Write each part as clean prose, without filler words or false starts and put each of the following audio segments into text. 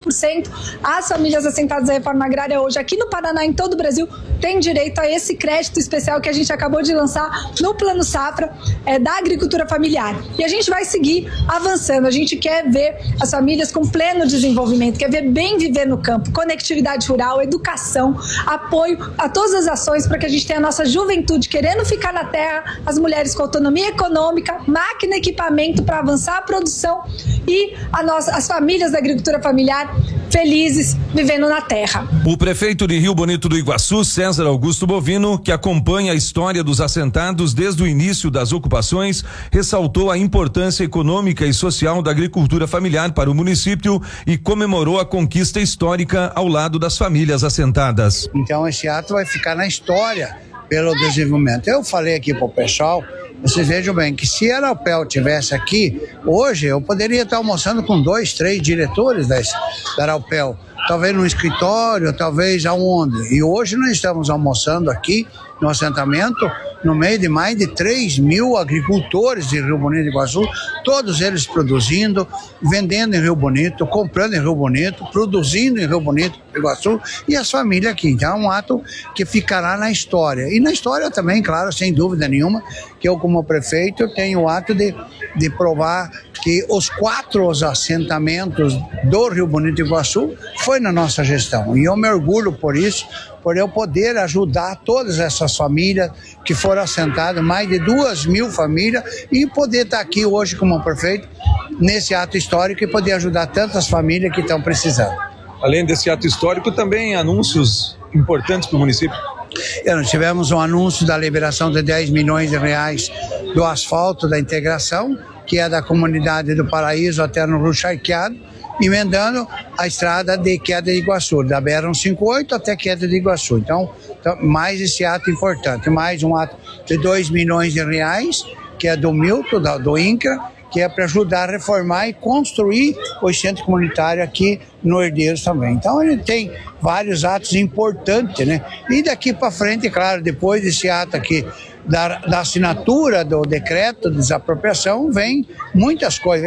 100%. As famílias assentadas à reforma agrária hoje, aqui no Paraná, em todo o Brasil, têm direito a esse crédito especial que a gente acabou de lançar no Plano Safra da agricultura familiar. E a gente vai seguir avançando. A gente quer ver as famílias com pleno desenvolvimento, quer ver bem viver no campo, conectividade rural, educação, apoio a todas as ações para que a gente tenha a nossa juventude querendo ficar na terra, as mulheres com autonomia econômica, máquina e equipamento para avançar a produção e as famílias da agricultura familiar felizes vivendo na terra. O prefeito de Rio Bonito do Iguaçu, César Augusto Bovino, que acompanha a história dos assentados desde o início das ocupações, ressaltou a importância econômica e social da agricultura familiar para o município e comemorou a conquista histórica ao lado das famílias assentadas. Então esse ato vai ficar na história pelo desenvolvimento. Eu falei aqui para o pessoal, vocês vejam bem que se a Araucel tivesse aqui, hoje eu poderia estar almoçando com 2, 3 diretores da Araucel, talvez no escritório, talvez aonde. E hoje nós estamos almoçando aqui no assentamento, no meio de mais de 3.000 agricultores de Rio Bonito do Iguaçu, todos eles produzindo, vendendo em Rio Bonito, comprando em Rio Bonito, produzindo em Rio Bonito do Iguaçu e as famílias aqui. Então é um ato que ficará na história. E na história também, claro, sem dúvida nenhuma, que eu como prefeito tenho o ato de provar que os 4 assentamentos do Rio Bonito do Iguaçu foi na nossa gestão. E eu me orgulho por isso, por eu poder ajudar todas essas famílias que foram assentadas, mais de 2.000 famílias, e poder estar aqui hoje como prefeito nesse ato histórico e poder ajudar tantas famílias que estão precisando. Além desse ato histórico, também anúncios importantes para o município. Nós tivemos um anúncio da liberação de 10 milhões de reais do asfalto da integração, que é da comunidade do Paraíso até no Rio Charqueado, emendando a estrada de Queda de Iguaçu, da BR-158 até Queda de Iguaçu. Então, mais esse ato importante, mais um ato de 2 milhões de reais, que é do Milton, do INCRA, que é para ajudar a reformar e construir o centro comunitário aqui no Herdeiros também. Então ele tem vários atos importantes, né? E daqui para frente, claro, depois desse ato aqui da assinatura do decreto de desapropriação, vem muitas coisas,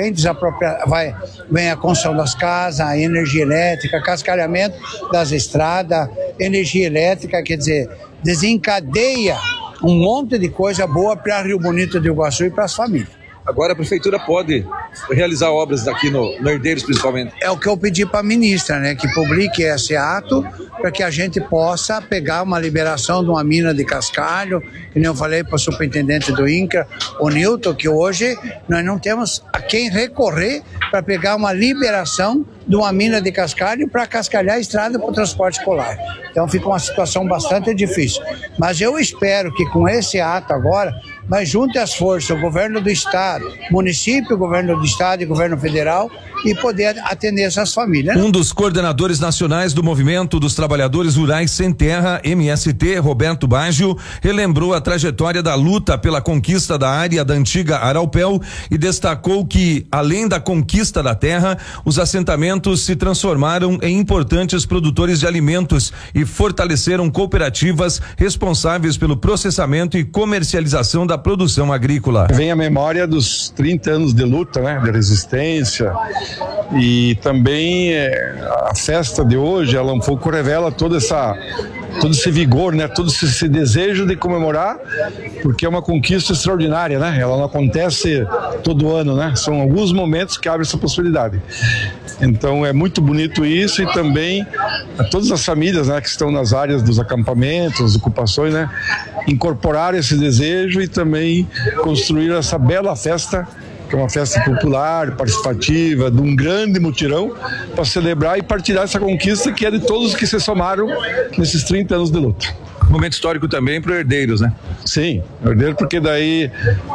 vem a construção das casas, a energia elétrica, cascalhamento das estradas, energia elétrica, quer dizer, desencadeia um monte de coisa boa para Rio Bonito do Iguaçu e para as famílias. Agora a prefeitura pode realizar obras daqui no Herdeiros, principalmente. É o que eu pedi para a ministra, né, que publique esse ato para que a gente possa pegar uma liberação de uma mina de cascalho, que nem eu falei para o superintendente do INCRA, o Nilton, que hoje nós não temos a quem recorrer para pegar uma liberação de uma mina de cascalho para cascalhar a estrada para o transporte escolar. Então fica uma situação bastante difícil. Mas eu espero que com esse ato agora, nós juntem as forças, o governo do estado, município, o governo do estado e o governo federal, e poder atender essas famílias. Um dos coordenadores nacionais do Movimento dos Trabalhadores Rurais Sem Terra, MST, Roberto Baggio, relembrou a trajetória da luta pela conquista da área da antiga Araucel e destacou que, além da conquista da terra, os assentamentos se transformaram em importantes produtores de alimentos e fortaleceram cooperativas responsáveis pelo processamento e comercialização da produção agrícola. Vem a memória dos 30 anos de luta, né, de resistência, e também a festa de hoje, ela um pouco revela todo esse vigor, né, todo esse desejo de comemorar, porque é uma conquista extraordinária, né? Ela não acontece todo ano, né? São alguns momentos que abrem essa possibilidade. Então é muito bonito isso, e também todas as famílias, né, que estão nas áreas dos acampamentos, ocupações, né, incorporar esse desejo e também construir essa bela festa, que é uma festa popular, participativa, de um grande mutirão, para celebrar e partilhar essa conquista que é de todos que se somaram nesses 30 anos de luta. Momento histórico também para Herdeiros, né? Sim, Herdeiros, porque daí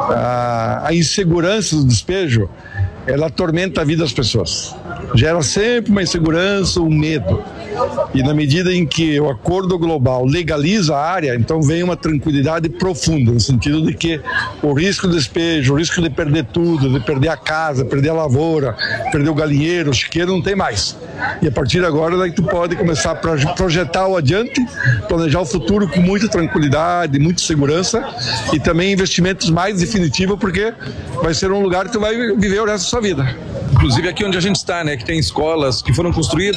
a insegurança do despejo, ela atormenta a vida das pessoas. Gera sempre uma insegurança, um medo. E na medida em que o acordo global legaliza a área, então vem uma tranquilidade profunda, no sentido de que o risco de despejo, o risco de perder tudo, de perder a casa, perder a lavoura, perder o galinheiro, o chiqueiro, não tem mais. E a partir de agora, daí tu pode começar a projetar o adiante, planejar o futuro com muita tranquilidade, muita segurança, e também investimentos mais definitivos, porque vai ser um lugar que tu vai viver o resto da sua vida. Inclusive aqui onde a gente está, né, que tem escolas que foram construídas